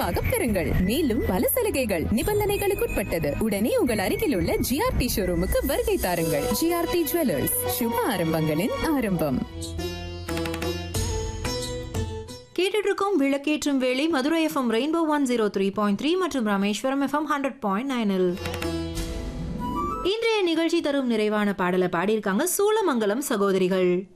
இலவசமாக பெறுங்கள். மேலும் பல சலுகைகள் நிபந்தனைகளுக்குட்பட்டது. உடனே உங்கள் அருகில் உள்ள ஜிஆர்டி ஷோரூமுக்கு வருகை தாருங்கள். ஜிஆர்டி ஜுவல்லர்ஸ், சுப ஆரம்பங்களின் ஆரம்பம். கேட்டுட்டு இருக்கும் விளக்கேற்றும் வேளை மதுரை எஃப்எம் ரெயின்போ 103.3 மற்றும் ராமேஸ்வரம் எஃப்எம் 100.9. இன்றைய நிகழ்ச்சி தரும் நிறைவான பாடலை பாடியிருக்காங்க சூளமங்கலம் சகோதரிகள்.